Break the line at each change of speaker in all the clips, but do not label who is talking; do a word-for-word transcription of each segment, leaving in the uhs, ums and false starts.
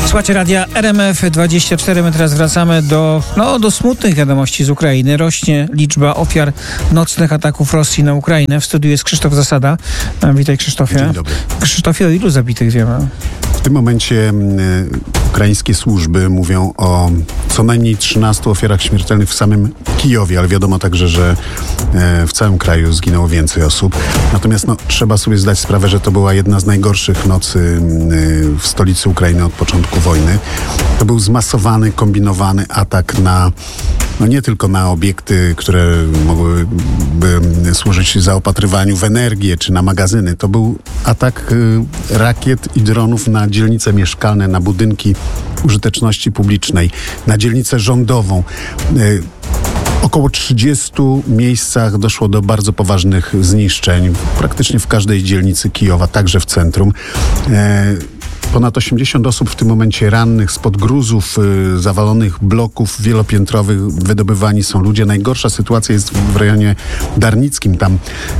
Słuchajcie radia R M F dwadzieścia cztery. My teraz wracamy do, no, do smutnych wiadomości z Ukrainy. Rośnie liczba ofiar nocnych ataków Rosji na Ukrainę. W studiu jest Krzysztof Zasada. Witaj, Krzysztofie.
Dzień dobry.
Krzysztofie, o ilu zabitych wiemy?
W tym momencie y, ukraińskie służby mówią o co najmniej trzynastu ofiarach śmiertelnych w samym Kijowie, ale wiadomo także, że y, w całym kraju zginęło więcej osób. Natomiast no, trzeba sobie zdać sprawę, że to była jedna z najgorszych nocy y, w stolicy Ukrainy od początku wojny. To był zmasowany, kombinowany atak na no nie tylko na obiekty, które mogłyby służyć zaopatrywaniu w energię, czy na magazyny. To był atak y, rakiet i dronów na dzielnice mieszkalne, na budynki użyteczności publicznej, na dzielnicę rządową. Y, Około trzydziestu miejscach doszło do bardzo poważnych zniszczeń, praktycznie w każdej dzielnicy Kijowa, także w centrum. Y, Ponad osiemdziesiąt osób w tym momencie rannych, spod gruzów, y, zawalonych bloków wielopiętrowych wydobywani są ludzie. Najgorsza sytuacja jest w rejonie darnickim. Tam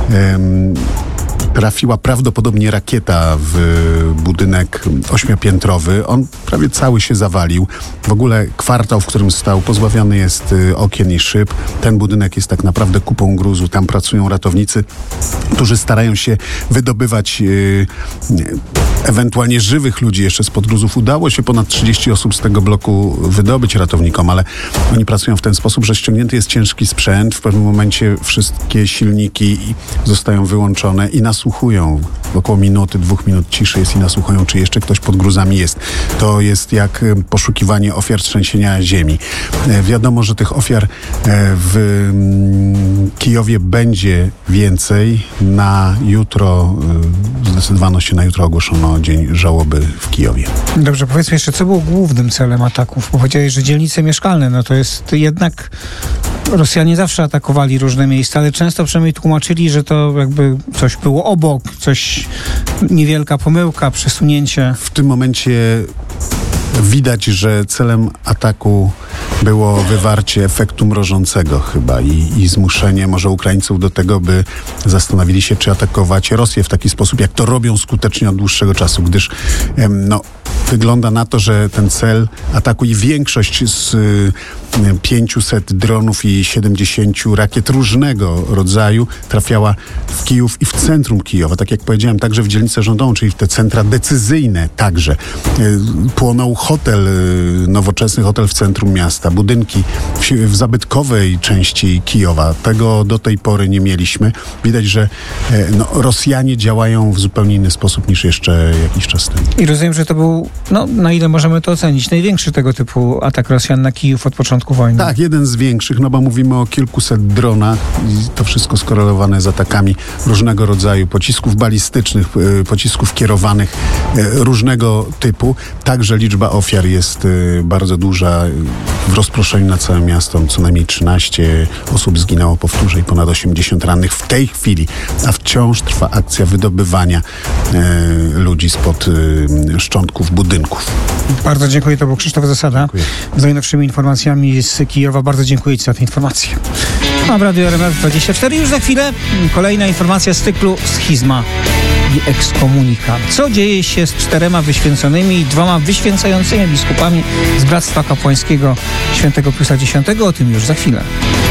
y, trafiła prawdopodobnie rakieta w budynek ośmiopiętrowy. On prawie cały się zawalił. W ogóle kwartał, w którym stał, pozbawiony jest y, okien i szyb. Ten budynek jest tak naprawdę kupą gruzu. Tam pracują ratownicy, którzy starają się wydobywać y, ewentualnie żywych ludzi jeszcze spod gruzów. Udało się ponad trzydzieści osób z tego bloku wydobyć ratownikom, ale oni pracują w ten sposób, że ściągnięty jest ciężki sprzęt. W pewnym momencie wszystkie silniki zostają wyłączone i nasłuchują. Około minuty, dwóch minut ciszy jest i nasłuchują, czy jeszcze ktoś pod gruzami jest. To jest jak poszukiwanie ofiar trzęsienia ziemi. Wiadomo, że tych ofiar w Kijowie będzie więcej. Na jutro, zdecydowano się, na jutro ogłoszono dzień żałoby w Kijowie.
Dobrze, powiedzmy jeszcze, co było głównym celem ataków? Bo powiedziałeś, że dzielnice mieszkalne, no to jest jednak... Rosjanie zawsze atakowali różne miejsca, ale często przynajmniej tłumaczyli, że to jakby coś było obok, coś, niewielka pomyłka, przesunięcie.
W tym momencie widać, że celem ataku było wywarcie efektu mrożącego chyba i, i zmuszenie może Ukraińców do tego, by zastanowili się, czy atakować Rosję w taki sposób, jak to robią skutecznie od dłuższego czasu, gdyż no, wygląda na to, że ten cel ataku i większość z pięciuset dronów i siedemdziesięciu rakiet różnego rodzaju trafiała w Kijów i w centrum Kijowa. Tak jak powiedziałem, także w dzielnicę rządową, czyli w te centra decyzyjne także. Płonął hotel, nowoczesny hotel w centrum miasta, budynki w, w zabytkowej części Kijowa. Tego do tej pory nie mieliśmy. Widać, że no, Rosjanie działają w zupełnie inny sposób niż jeszcze jakiś czas temu.
I rozumiem, że to był, no na ile możemy to ocenić, największy tego typu atak Rosjan na Kijów od początku wojny.
Tak, jeden z większych, no bo mówimy o kilkuset dronach i to wszystko skorelowane z atakami różnego rodzaju, pocisków balistycznych, pocisków kierowanych różnego typu. Także liczba ofiar jest bardzo duża. W rozproszeniu na całe miasto co najmniej trzynaście osób zginęło, powtórzę, i ponad osiemdziesiąt rannych w tej chwili, a wciąż trwa akcja wydobywania e, ludzi spod e, szczątków budynków.
Bardzo dziękuję, to był Krzysztof Zasada.
Dziękuję.
Z najnowszymi informacjami z Kijowa. Bardzo dziękuję Ci za te informacje. A w Radiu R M F dwadzieścia cztery już za chwilę kolejna informacja z cyklu Schizma i ekskomunika. Co dzieje się z czterema wyświęconymi i dwoma wyświęcającymi biskupami z Bractwa Kapłańskiego Świętego Piusa X? O tym już za chwilę.